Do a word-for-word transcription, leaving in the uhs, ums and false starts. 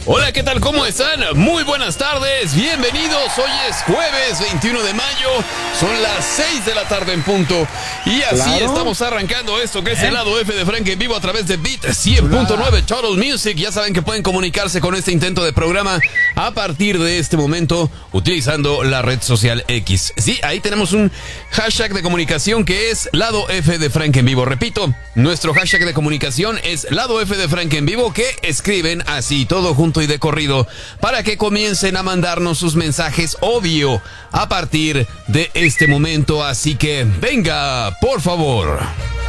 Hola, ¿qué tal? ¿Cómo están? Muy buenas tardes, bienvenidos. Hoy es jueves veintiuno de mayo, son las seis de la tarde en punto. Y así claro. estamos arrancando esto que es ¿Eh? el lado F de Frank en vivo a través de Beat cien punto nueve Total Music. Ya saben que pueden comunicarse con este intento de programa a partir de este momento utilizando la red social X. Sí, ahí tenemos un hashtag de comunicación que es lado F de Frank en vivo. Repito, nuestro hashtag de comunicación es lado F de Frank en vivo, que escriben así todo junto y de corrido para que comiencen a mandarnos sus mensajes, obvio, a partir de este momento. Así que venga, por favor.